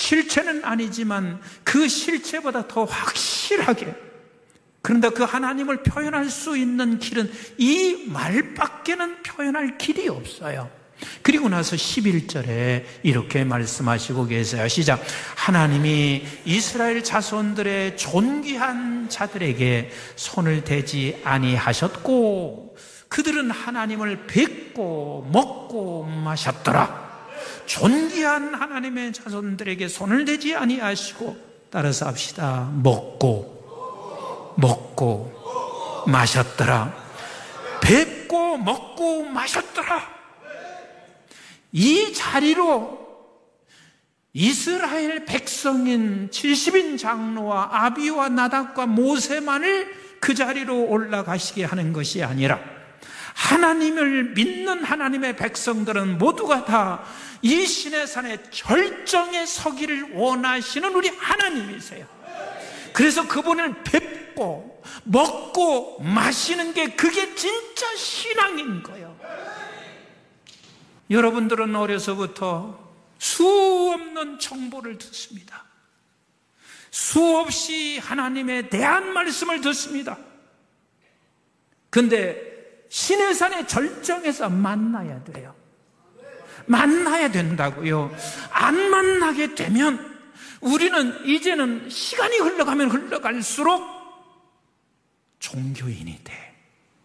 실체는 아니지만 그 실체보다 더 확실하게, 그런데 그 하나님을 표현할 수 있는 길은 이 말밖에는 표현할 길이 없어요. 그리고 나서 11절에 이렇게 말씀하시고 계세요. 시작. 하나님이 이스라엘 자손들의 존귀한 자들에게 손을 대지 아니하셨고 그들은 하나님을 뵙고 먹고 마셨더라. 존귀한 하나님의 자손들에게 손을 대지 아니하시고, 따라서 합시다. 먹고 마셨더라. 뵙고 먹고 마셨더라. 이 자리로 이스라엘 백성인 70인 장로와 아비와 나답과 모세만을 그 자리로 올라가시게 하는 것이 아니라 하나님을 믿는 하나님의 백성들은 모두가 다 이 시내산의 절정에 서기를 원하시는 우리 하나님이세요. 그래서 그분을 뵙고 먹고 마시는 게 그게 진짜 신앙인 거예요. 여러분들은 어려서부터 수없는 정보를 듣습니다. 수없이 하나님에 대한 말씀을 듣습니다. 그런데 시내산의 절정에서 만나야 돼요. 만나야 된다고요. 안 만나게 되면 우리는 이제는 시간이 흘러가면 흘러갈수록 종교인이 돼.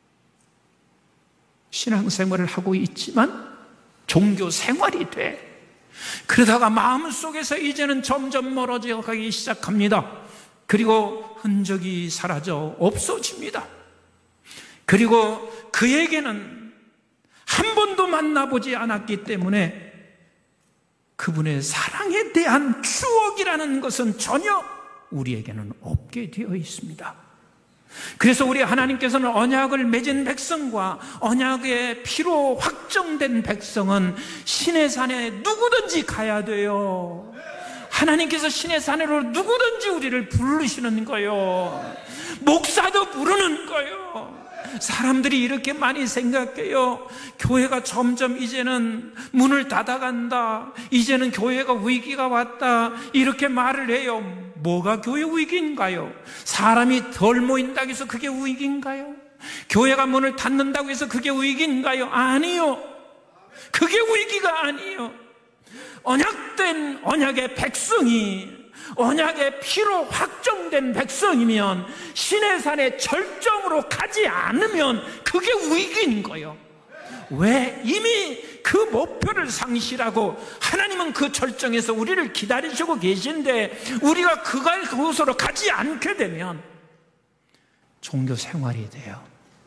신앙생활을 하고 있지만 종교 생활이 돼. 그러다가 마음속에서 이제는 점점 멀어져 가기 시작합니다. 그리고 흔적이 사라져 없어집니다. 그리고 그에게는 한 번도 만나보지 않았기 때문에 그분의 사랑에 대한 추억이라는 것은 전혀 우리에게는 없게 되어 있습니다. 그래서 우리 하나님께서는 언약을 맺은 백성과 언약의 피로 확정된 백성은 시내산에 누구든지 가야 돼요. 하나님께서 시내산으로 누구든지 우리를 부르시는 거예요. 목사도 부르는 거예요. 사람들이 이렇게 많이 생각해요. 교회가 점점 이제는 문을 닫아간다. 이제는 교회가 위기가 왔다. 이렇게 말을 해요. 뭐가 교회 위기인가요? 사람이 덜 모인다고 해서 그게 위기인가요? 교회가 문을 닫는다고 해서 그게 위기인가요? 아니요. 그게 위기가 아니에요. 언약된 언약의 백성이 언약의 피로 확정된 백성이면 시내산의 절정으로 가지 않으면 그게 위기인 거예요. 왜? 이미 그 목표를 상실하고 하나님은 그 절정에서 우리를 기다리시고 계신데 우리가 그곳으로 가지 않게 되면 종교 생활이 돼요.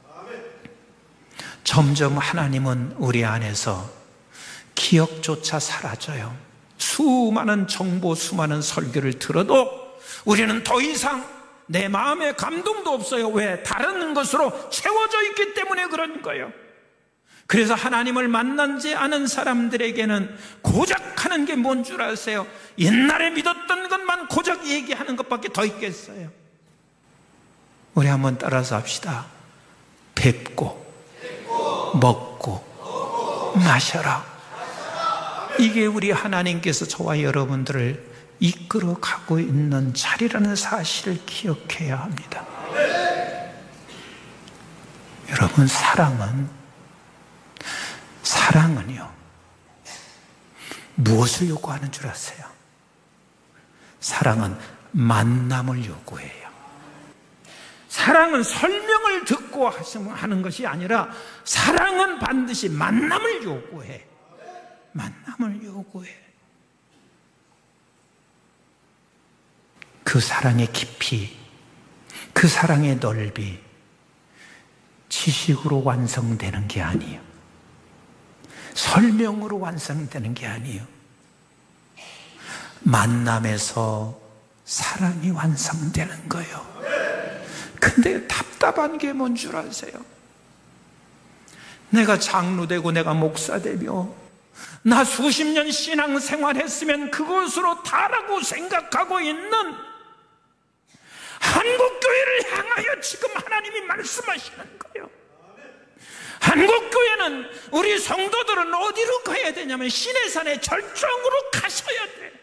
점점 하나님은 우리 안에서 기억조차 사라져요. 수많은 정보, 수많은 설교를 들어도 우리는 더 이상 내 마음에 감동도 없어요. 왜? 다른 것으로 채워져 있기 때문에 그런 거예요. 그래서 하나님을 만나지 않은 사람들에게는 고작 하는 게 뭔 줄 아세요? 옛날에 믿었던 것만 고작 얘기하는 것밖에 더 있겠어요. 우리 한번 따라서 합시다. 뵙고 먹고 마셔라. 이게 우리 하나님께서 저와 여러분들을 이끌어 가고 있는 자리라는 사실을 기억해야 합니다. 여러분, 사랑은요 무엇을 요구하는 줄 아세요? 사랑은 만남을 요구해요. 사랑은 설명을 듣고 하는 것이 아니라 사랑은 반드시 만남을 요구해. 만남을 요구해. 그 사랑의 깊이, 그 사랑의 넓이 지식으로 완성되는 게 아니에요. 설명으로 완성되는 게 아니에요. 만남에서 사랑이 완성되는 거예요. 근데 답답한 게 뭔 줄 아세요? 내가 장로 되고 내가 목사 되며 나 수십 년 신앙생활 했으면 그것으로 다라고 생각하고 있는 한국교회를 향하여 지금 하나님이 말씀하시는 거예요. 한국교회는 우리 성도들은 어디로 가야 되냐면 시내산의 절정으로 가셔야 돼.